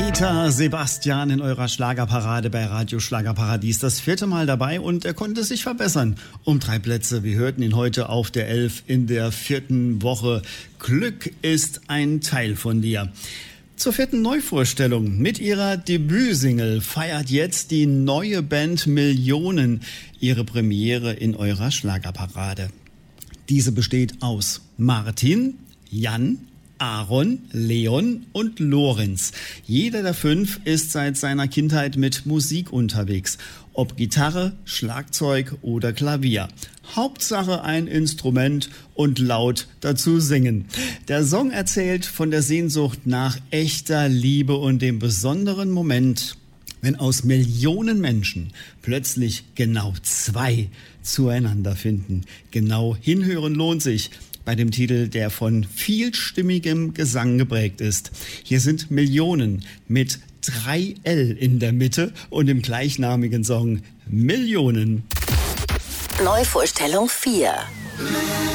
Peter Sebastian in eurer Schlagerparade bei Radio Schlagerparadies. Das 4. Mal dabei und er konnte sich verbessern. Um 3 Plätze. Wir hörten ihn heute auf der 11 in der 4. Woche. Glück ist ein Teil von dir. Zur 4. Neuvorstellung. Mit ihrer Debütsingle feiert jetzt die neue Band Millionen ihre Premiere in eurer Schlagerparade. Diese besteht aus Martin, Jan, Aaron, Leon und Lorenz. Jeder der 5 ist seit seiner Kindheit mit Musik unterwegs. Ob Gitarre, Schlagzeug oder Klavier. Hauptsache ein Instrument und laut dazu singen. Der Song erzählt von der Sehnsucht nach echter Liebe und dem besonderen Moment, wenn aus Millionen Menschen plötzlich genau 2 zueinander finden. Genau hinhören lohnt sich. Bei dem Titel, der von vielstimmigem Gesang geprägt ist. Hier sind Millionen mit 3L in der Mitte und im gleichnamigen Song Millionen. Neuvorstellung 4.